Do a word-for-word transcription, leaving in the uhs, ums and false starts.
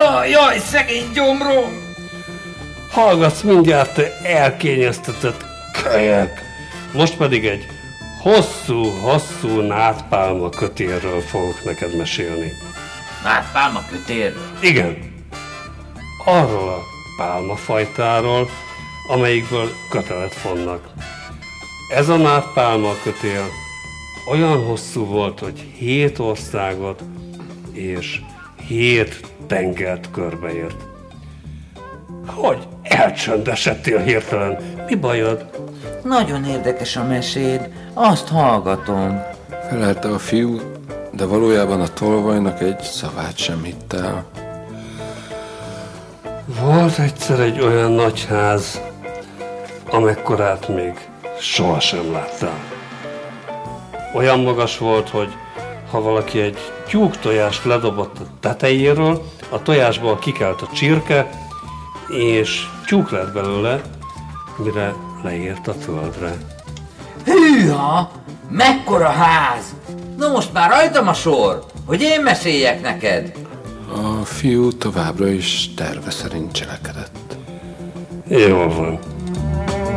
Jaj, jaj, szegény gyomrom! Hallgatsz mindjárt, te elkényeztetett kölyök! Most pedig egy hosszú-hosszú nátpálma kötélről fogok neked mesélni. Nátpálma kötélről? Igen. Arról a pálmafajtáról, amelyikből kötelet fonnak. Ez a nátpálma kötél olyan hosszú volt, hogy hét országot és hét tengert körbeért. Hogy elcsöndesedtél hirtelen? Mi bajod? Nagyon érdekes a meséd, azt hallgatom. Felelte a fiú, de valójában a tolvajnak egy szavát sem hitt el. Volt egyszer egy olyan nagy ház, amekkorát még sohasem láttál. Olyan magas volt, hogy ha valaki egy tyúk tojást ledobott a tetejéről, a tojásból kikelt a csirke, és tyúk lett belőle, mire leért a földre. Hűha! Mekkora ház! Na most már rajtam a sor, hogy én meséljek neked. A fiú továbbra is terve szerint cselekedett. Jól van.